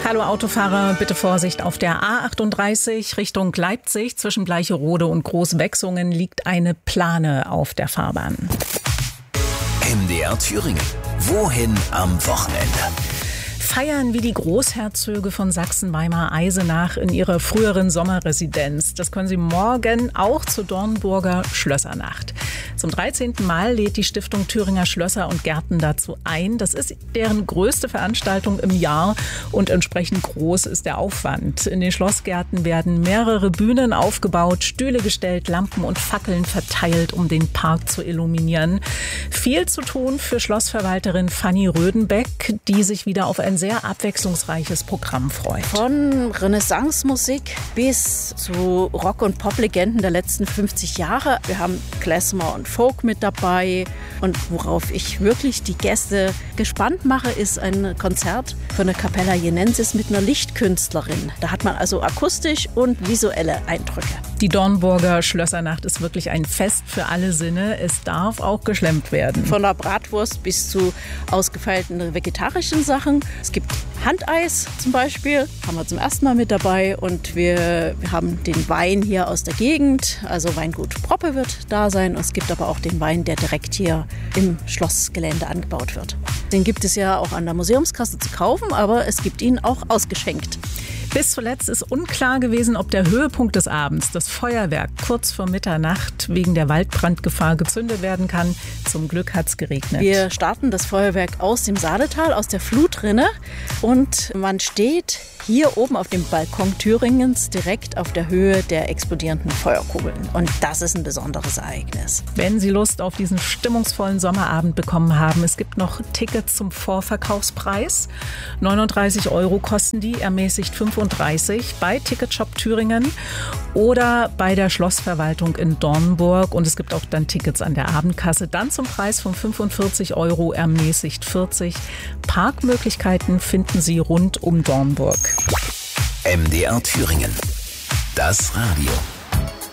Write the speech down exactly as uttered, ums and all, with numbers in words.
Hallo Autofahrer, bitte Vorsicht auf der A achtunddreißig Richtung Leipzig. Zwischen Bleicherode und Großwechsungen liegt eine Plane auf der Fahrbahn. M D R Thüringen. Wohin am Wochenende? Feiern wie die Großherzöge von Sachsen-Weimar-Eisenach in ihrer früheren Sommerresidenz. Das können Sie morgen auch zur Dornburger Schlössernacht. Zum dreizehnten Mal lädt die Stiftung Thüringer Schlösser und Gärten dazu ein. Das ist deren größte Veranstaltung im Jahr und entsprechend groß ist der Aufwand. In den Schlossgärten werden mehrere Bühnen aufgebaut, Stühle gestellt, Lampen und Fackeln verteilt, um den Park zu illuminieren. Viel zu tun für Schlossverwalterin Fanny Rödenbeck, die sich wieder auf ein sehr abwechslungsreiches Programm freut. Von Renaissance-Musik bis zu Rock- und Pop-Legenden der letzten fünfzig Jahre. Wir haben Klezmer und Folk mit dabei. Und worauf ich wirklich die Gäste gespannt mache, ist ein Konzert von der Capella Jenensis mit einer Lichtkünstlerin. Da hat man also akustisch und visuelle Eindrücke. Die Dornburger Schlössernacht ist wirklich ein Fest für alle Sinne. Es darf auch geschlemmt werden. Von der Bratwurst bis zu ausgefeilten vegetarischen Sachen. Es gibt Handeis zum Beispiel, haben wir zum ersten Mal mit dabei. Und wir, wir haben den Wein hier aus der Gegend, also Weingut Proppe wird da sein. Es gibt aber auch den Wein, der direkt hier im Schlossgelände angebaut wird. Den gibt es ja auch an der Museumskasse zu kaufen, aber es gibt ihn auch ausgeschenkt. Bis zuletzt ist unklar gewesen, ob der Höhepunkt des Abends, das Feuerwerk, kurz vor Mitternacht wegen der Waldbrandgefahr gezündet werden kann. Zum Glück hat es geregnet. Wir starten das Feuerwerk aus dem Saaletal, aus der Flutrinne. Und man steht hier oben auf dem Balkon Thüringens direkt auf der Höhe der explodierenden Feuerkugeln. Und das ist ein besonderes Ereignis. Wenn Sie Lust auf diesen stimmungsvollen Sommerabend bekommen haben, es gibt noch Tickets zum Vorverkaufspreis. neununddreißig Euro kosten die, ermäßigt fünfunddreißig bei Ticketshop Thüringen oder bei der Schlossverwaltung in Dornburg. Und es gibt auch dann Tickets an der Abendkasse. Dann zum Preis von fünfundvierzig Euro, ermäßigt vierzig. Parkmöglichkeiten finden Sie rund um Dornburg. M D R Thüringen. Das Radio.